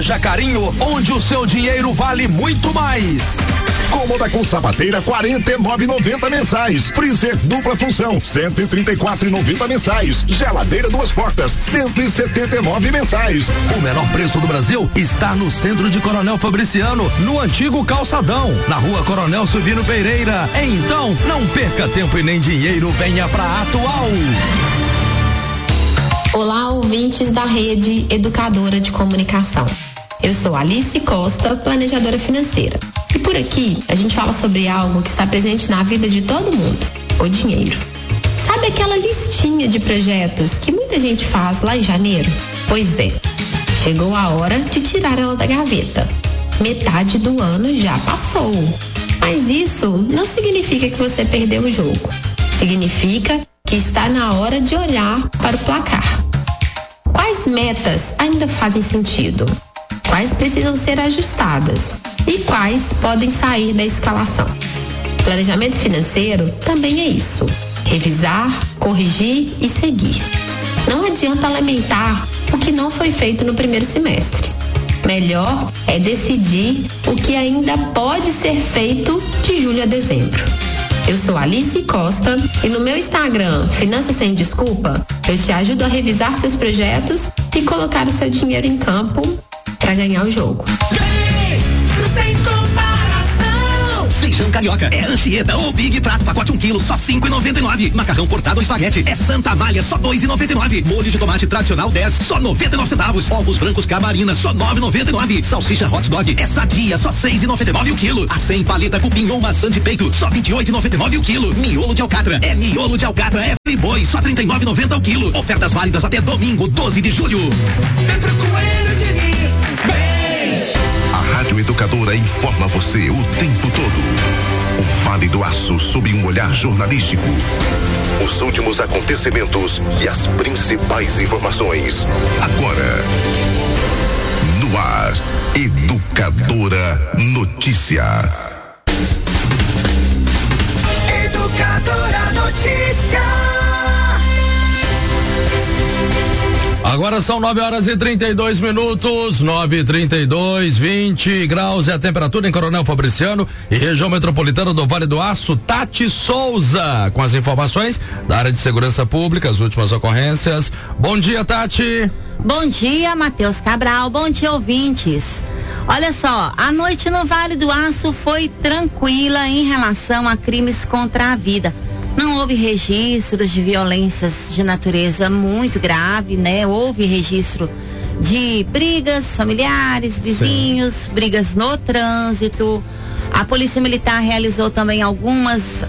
Loja Carinho, onde o seu dinheiro vale muito mais. Cômoda com sapateira, R$ 49,90 mensais. Freezer dupla função, R$ 134,90 mensais. Geladeira 2 portas, R$ 179 mensais. O menor preço do Brasil está no centro de Coronel Fabriciano, no antigo Calçadão, na rua Coronel Silvino Pereira. Então, não perca tempo e nem dinheiro, venha pra Atual. Olá, ouvintes da Rede Educadora de Comunicação. Eu sou Alice Costa, planejadora financeira. E por aqui, a gente fala sobre algo que está presente na vida de todo mundo: o dinheiro. Sabe aquela listinha de projetos que muita gente faz lá em janeiro? Pois é, chegou a hora de tirar ela da gaveta. Metade do ano já passou. Mas isso não significa que você perdeu o jogo. Significa que está na hora de olhar para o placar. Quais metas ainda fazem sentido? Quais precisam ser ajustadas? E quais podem sair da escalação? Planejamento financeiro também é isso: revisar, corrigir e seguir. Não adianta lamentar o que não foi feito no primeiro semestre. Melhor é decidir o que ainda pode ser feito de julho a dezembro. Eu sou Alice Costa e no meu Instagram, Finanças Sem Desculpa, eu te ajudo a revisar seus projetos e colocar o seu dinheiro em campo para ganhar o jogo. Feijão carioca é Anchieta ou Big Prato, pacote 1 quilo, só 5,99. Macarrão cortado ou espaguete é Santa Malha, só 2,99. Molho de tomate tradicional 10, só 99 centavos. Ovos brancos Camarina, só 9,99. Salsicha hot dog é Sadia, só 6,99 o quilo. A 100 paleta cupim ou maçã de peito, só 28,99 o quilo. Miolo de alcatra é miolo de alcatra, é Friboi, só 39,90 o quilo. Ofertas válidas até domingo, 12 de julho. Vem pro Coelho Diniz, vem! A Rádio Educadora informa você o tempo todo. O Vale do Aço sob um olhar jornalístico. Os últimos acontecimentos e as principais informações. Agora, no ar, Educadora Notícia. Educadora Notícia. Agora são 9h32, 9h32, 20 graus é a temperatura em Coronel Fabriciano e região metropolitana do Vale do Aço. Tati Souza, com as informações da área de segurança pública, as últimas ocorrências. Bom dia, Tati. Bom dia, Matheus Cabral. Bom dia, ouvintes. Olha só, a noite no Vale do Aço foi tranquila em relação a crimes contra a vida. Não houve registros de violências de natureza muito grave, né? Houve registro de brigas familiares, vizinhos, sim, brigas no trânsito. A Polícia Militar realizou também algumas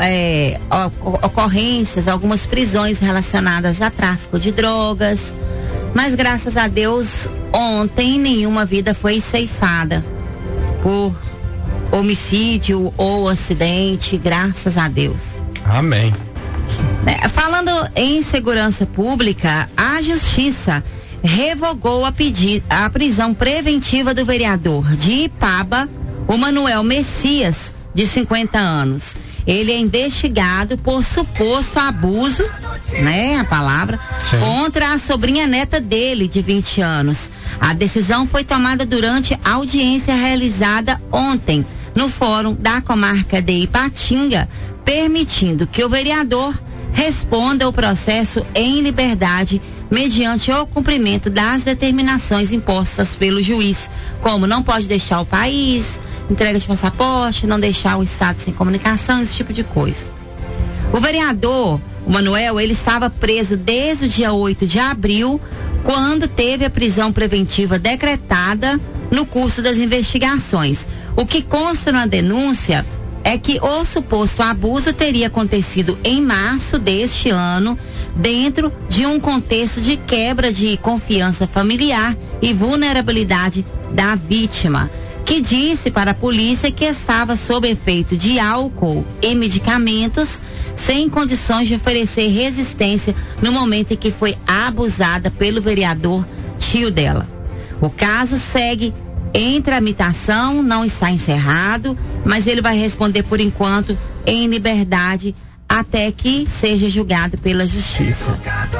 ocorrências, algumas prisões relacionadas a tráfico de drogas. Mas graças a Deus, ontem nenhuma vida foi ceifada por homicídio ou acidente, graças a Deus. Amém. Falando em segurança pública, a Justiça revogou a prisão preventiva do vereador de Ipaba, o Manuel Messias, de 50 anos. Ele é investigado por suposto abuso, né, a palavra, sim, contra a sobrinha neta dele, de 20 anos. A decisão foi tomada durante a audiência realizada ontem no Fórum da Comarca de Ipatinga, permitindo que o vereador responda ao processo em liberdade mediante o cumprimento das determinações impostas pelo juiz, como não pode deixar o país, entrega de passaporte, não deixar o estado sem comunicação, esse tipo de coisa. O vereador, o Manuel, ele estava preso desde o dia 8 de abril, quando teve a prisão preventiva decretada no curso das investigações. O que consta na denúncia é que o suposto abuso teria acontecido em março deste ano, dentro de um contexto de quebra de confiança familiar e vulnerabilidade da vítima, que disse para a polícia que estava sob efeito de álcool e medicamentos, sem condições de oferecer resistência no momento em que foi abusada pelo vereador tio dela. O caso segue em tramitação, não está encerrado, mas ele vai responder por enquanto em liberdade até que seja julgado pela Justiça.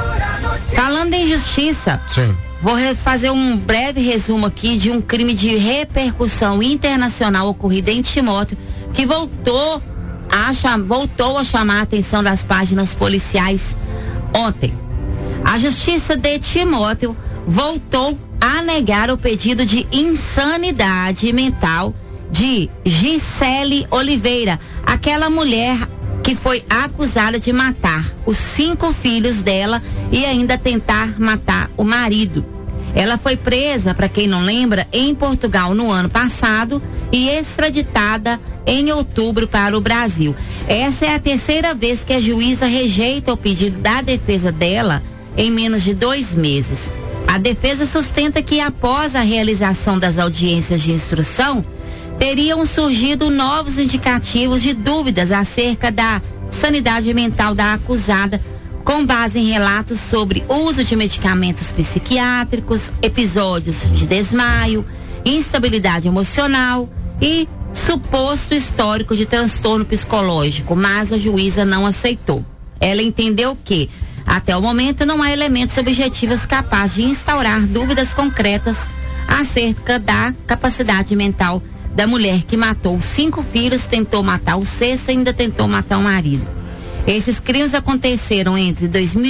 Falando em justiça, Sim. vou fazer um breve resumo aqui de um crime de repercussão internacional ocorrido em Timóteo, que voltou a chamar a atenção das páginas policiais ontem. A Justiça de Timóteo voltou a negar o pedido de insanidade mental de Gisele Oliveira, aquela mulher que foi acusada de matar os 5 filhos dela e ainda tentar matar o marido. Ela foi presa, para quem não lembra, em Portugal no ano passado e extraditada em outubro para o Brasil. Essa é a terceira vez que a juíza rejeita o pedido da defesa dela em menos de 2 meses. A defesa sustenta que após a realização das audiências de instrução, teriam surgido novos indicativos de dúvidas acerca da sanidade mental da acusada, com base em relatos sobre uso de medicamentos psiquiátricos, episódios de desmaio, instabilidade emocional e suposto histórico de transtorno psicológico, mas a juíza não aceitou. Ela entendeu que, até o momento, não há elementos objetivos capazes de instaurar dúvidas concretas acerca da capacidade mental da mulher que matou 5 filhos, tentou matar o 6º e ainda tentou matar o marido. Esses crimes aconteceram entre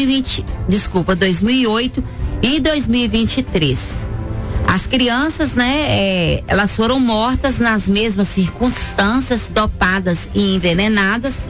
2008 e 2023. As crianças, elas foram mortas nas mesmas circunstâncias, dopadas e envenenadas.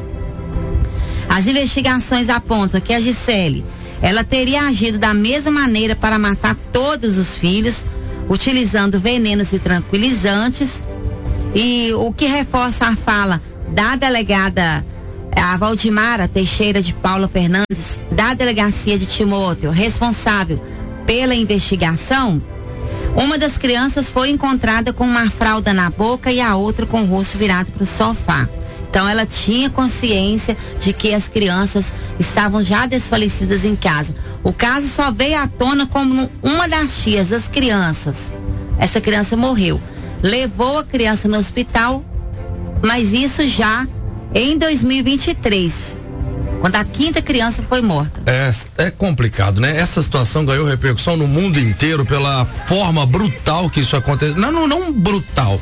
As investigações apontam que a Gisele, ela teria agido da mesma maneira para matar todos os filhos, utilizando venenos e tranquilizantes. E o que reforça a fala da delegada a Valdimara Teixeira de Paula Fernandes, da delegacia de Timóteo, responsável pela investigação, uma das crianças foi encontrada com uma fralda na boca e a outra com o rosto virado para o sofá. Então ela tinha consciência de que as crianças estavam já desfalecidas em casa. O caso só veio à tona como uma das tias das crianças. Essa criança morreu. Levou a criança no hospital, mas isso já em 2023, quando a 5ª criança foi morta. É complicado, né? Essa situação ganhou repercussão no mundo inteiro pela forma brutal que isso aconteceu. Não brutal.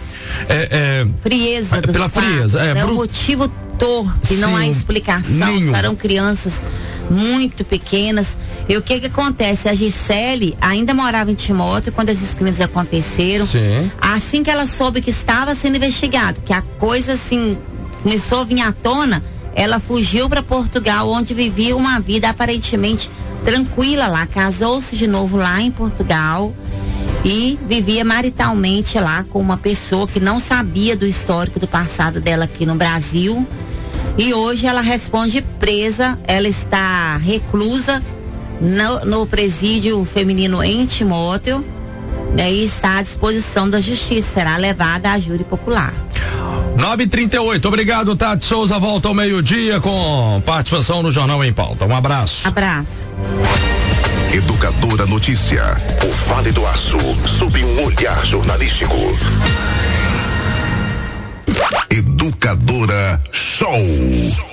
Frieza dos pela fatos, frieza. O motivo torpe, não há explicação. Eram crianças muito pequenas. E o que acontece? A Gisele ainda morava em Timóteo quando esses crimes aconteceram. Sim. Assim que ela soube que estava sendo investigado, que a coisa assim começou a vir à tona, ela fugiu para Portugal, onde vivia uma vida aparentemente tranquila lá. Casou-se de novo lá em Portugal e vivia maritalmente lá com uma pessoa que não sabia do histórico do passado dela aqui no Brasil. E hoje ela responde presa, ela está reclusa no presídio feminino em Timóteo, e está à disposição da justiça, será levada à júri popular. 9h38, obrigado, Tati Souza, volta ao meio-dia com participação no Jornal em Pauta. Um abraço. Abraço. Educadora Notícia, o Vale do Aço, sob um olhar jornalístico. Educadora Show.